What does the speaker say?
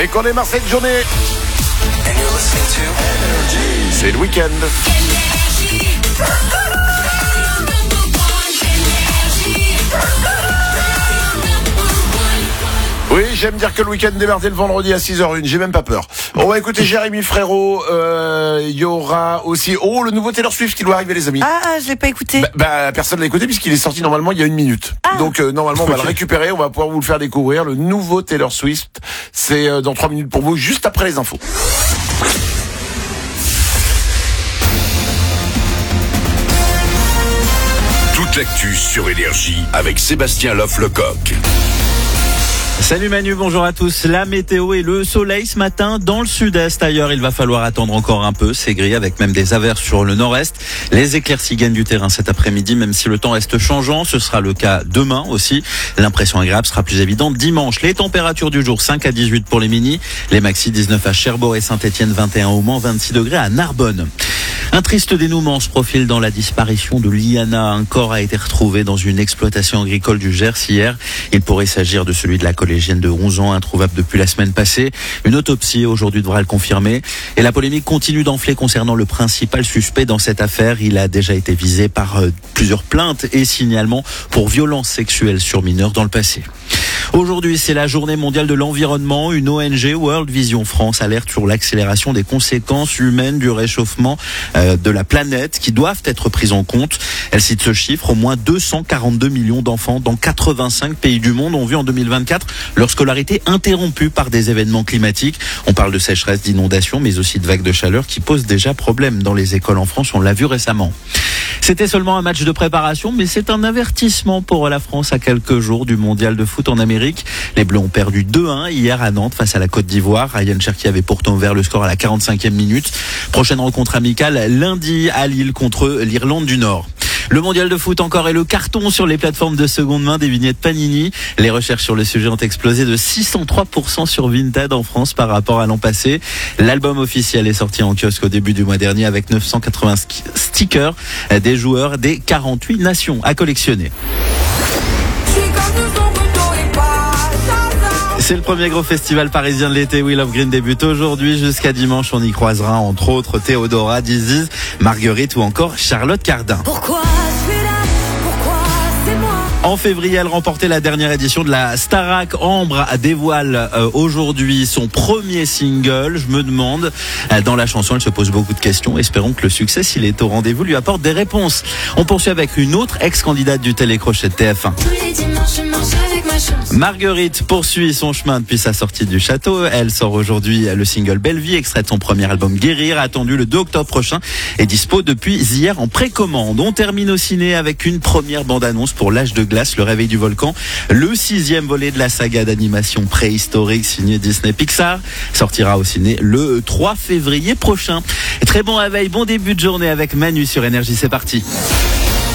Et qu'on démarre cette journée. C'est le week-end. Oui, j'aime dire que le week-end démarre dès le vendredi à 6h01, j'ai même pas peur. On va écouter Jérémy Frérot, il y aura aussi, le nouveau Taylor Swift qui doit arriver, les amis. Ah, je l'ai pas écouté. Personne l'a écouté puisqu'il est sorti normalement il y a 1 minute. Donc normalement on va le récupérer, on va pouvoir vous le faire découvrir. Le nouveau Taylor Swift, c'est dans 3 minutes pour vous, juste après les infos. Toute l'actu sur Énergie avec Sébastien Loff-Lecoq. Salut Manu, bonjour à tous. La météo et le soleil ce matin dans le sud-est. Ailleurs, il va falloir attendre encore un peu. C'est gris avec même des averses sur le nord-est. Les éclaircies gagnent du terrain cet après-midi, même si le temps reste changeant. Ce sera le cas demain aussi. L'impression agréable sera plus évidente dimanche. Les températures du jour, 5 à 18 pour les mini. Les maxi, 19 à Cherbourg et Saint-Étienne, 21 au Mans, 26 degrés à Narbonne. Un triste dénouement se profile dans la disparition de Liana. Un corps a été retrouvé dans une exploitation agricole du Gers hier. Il pourrait s'agir de celui de la collégienne de 11 ans, introuvable depuis la semaine passée. Une autopsie aujourd'hui devra le confirmer. Et la polémique continue d'enfler concernant le principal suspect dans cette affaire. Il a déjà été visé par plusieurs plaintes et signalements pour violences sexuelles sur mineurs dans le passé. Aujourd'hui, c'est la journée mondiale de l'environnement. Une ONG, World Vision France, alerte sur l'accélération des conséquences humaines du réchauffement de la planète qui doivent être prises en compte. Elle cite ce chiffre, au moins 242 millions d'enfants dans 85 pays du monde ont vu en 2024 leur scolarité interrompue par des événements climatiques. On parle de sécheresse, d'inondations, mais aussi de vagues de chaleur qui posent déjà problème dans les écoles en France. On l'a vu récemment. C'était seulement un match de préparation, mais c'est un avertissement pour la France à quelques jours du mondial de foot en Amérique. Les Bleus ont perdu 2-1 hier à Nantes face à la Côte d'Ivoire. Ryan Cherki avait pourtant ouvert le score à la 45e minute. Prochaine rencontre amicale lundi à Lille contre l'Irlande du Nord. Le mondial de foot encore et le carton sur les plateformes de seconde main des vignettes Panini. Les recherches sur le sujet ont explosé de 603% sur Vinted en France par rapport à l'an passé. L'album officiel est sorti en kiosque au début du mois dernier avec 980 stickers des joueurs des 48 nations à collectionner. C'est le premier gros festival parisien de l'été. We Love Green débute aujourd'hui jusqu'à dimanche. On y croisera entre autres Théodora, Diziz, Marguerite ou encore Charlotte Cardin. Pourquoi celui-là ? Pourquoi c'est moi ? En février, elle remportait la dernière édition de la Starac. Ambre dévoile aujourd'hui son premier single. Je me demande, dans la chanson, elle se pose beaucoup de questions. Espérons que le succès, s'il est au rendez-vous, lui apporte des réponses. On poursuit avec une autre ex-candidate du télécrochet de TF1. Tous les dimanches, je marche avec ma chance. Marguerite poursuit son chemin depuis sa sortie du château. Elle sort aujourd'hui le single Belle Vie, extrait de son premier album Guérir, attendu le 2 octobre prochain et dispo depuis hier en précommande. On termine au ciné avec une première bande-annonce pour L'Âge de glace, le réveil du volcan, le 6e volet de la saga d'animation préhistorique signé Disney Pixar, sortira au ciné le 3 février prochain. Très bon réveil, bon début de journée avec Manu sur Énergie, c'est parti.